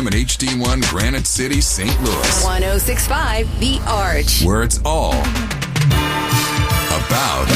FM and HD1 Granite City, St. Louis. 106.5 The Arch. Where it's all about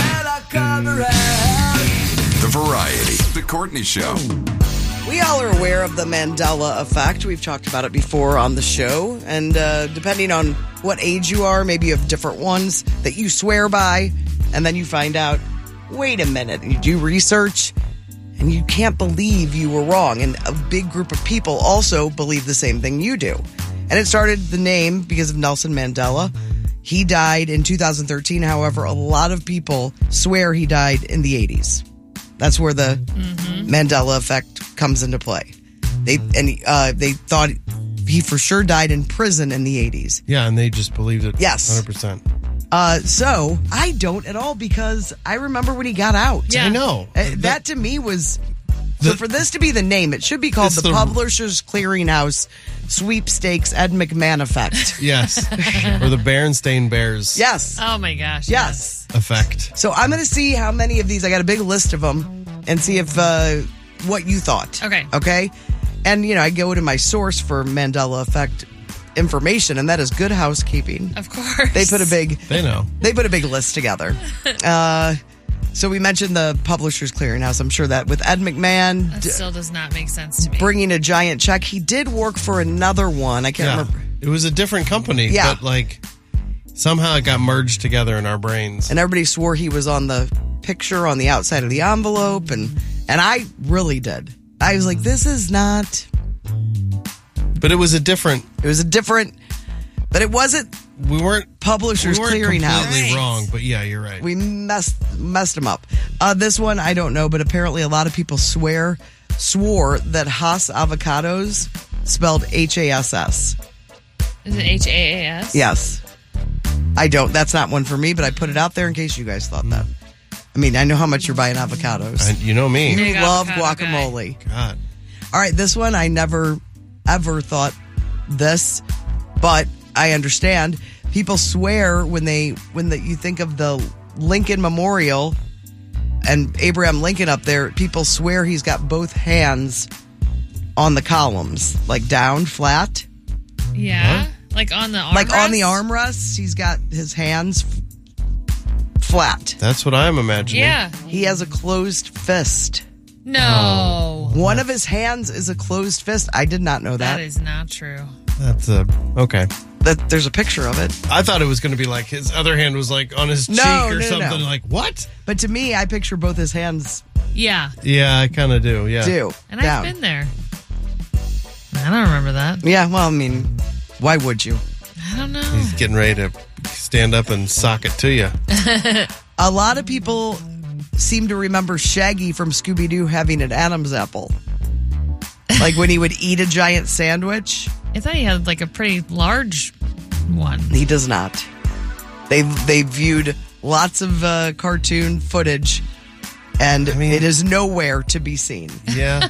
the variety. The Courtney Show. We all are aware of the Mandela effect. We've talked about it before on the show. And depending on what age you are, maybe you have different ones that you swear by. And then you find out, wait a minute. And you do research and you can't believe you were wrong. And a big group of people also believe the same thing you do. And it started the name because of Nelson Mandela. He died in 2013. However, a lot of people swear he died in the 80s. That's where the Mandela effect comes into play. They thought he for sure died in prison in the 80s. Yeah, and they just believed it. Yes. 100%. So I don't at all because I remember when he got out. Yeah. I know. That to me was... So for this to be the name, it should be called the Publishers Clearinghouse Sweepstakes Ed McMahon Effect. Yes. Or the Berenstain Bears. Yes. Oh my gosh. Yes. Effect. So I'm going to see how many of these. I got a big list of them and see if what you thought. Okay. Okay. And, I go to my source for Mandela Effect information, and that is Good Housekeeping. Of course. They put a big... They know. They put a big list together. So we mentioned the Publishers Clearinghouse. I'm sure that with Ed McMahon... That still does not make sense to me. Bringing a giant check. He did work for another one. I can't remember. It was a different company, but somehow it got merged together in our brains. And everybody swore he was on the picture on the outside of the envelope, and I really did. I was like, this is not... But it was a different... But it wasn't... We weren't Publishers Clearinghouse. Completely wrong, but yeah, you're right. We messed them up. This one I don't know, but apparently a lot of people swore that Haas Avocados spelled Hass. Is it HAAS? Yes. I don't. That's not one for me, but I put it out there in case you guys thought that. I mean, I know how much you're buying avocados. You know me. You love guacamole. God. All right, this one I never ever thought this, but I understand. People swear when you think of the Lincoln Memorial and Abraham Lincoln up there, people swear he's got both hands on the columns, like down, flat. Yeah. Huh? Like on the armrest? Like on the armrests, he's got his hands flat. That's what I'm imagining. Yeah. He has a closed fist. No. One of his hands is a closed fist. I did not know that. That is not true. That's okay. There's a picture of it. I thought it was going to be like his other hand was like on his cheek or something. No. Like, what? But to me, I picture both his hands. Yeah. Yeah, I kind of do. Yeah. And I've been there. I don't remember that. Yeah, well, I mean, why would you? I don't know. He's getting ready to stand up and sock it to you. A lot of people seem to remember Shaggy from Scooby-Doo having an Adam's apple. Like when he would eat a giant sandwich. I thought he had like a pretty large one. He does not. They viewed lots of cartoon footage, and it is nowhere to be seen. Yeah.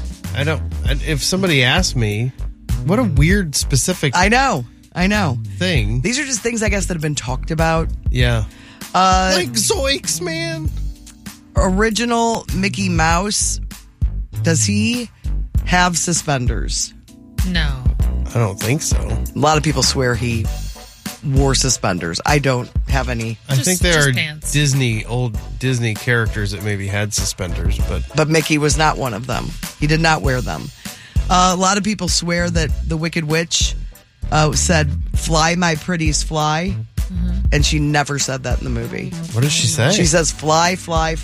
If somebody asked me, what a weird specific... I know. Thing. These are just things, I guess, that have been talked about. Yeah. Like Zoinks, man. Original Mickey Mouse, does he have suspenders? No. I don't think so. A lot of people swear he wore suspenders. I don't have any. I think there are pants. old Disney characters that maybe had suspenders, but Mickey was not one of them. He did not wear them. A lot of people swear that the Wicked Witch said, "Fly, my pretties, fly," and she never said that in the movie. What does she say? She says, "Fly, fly,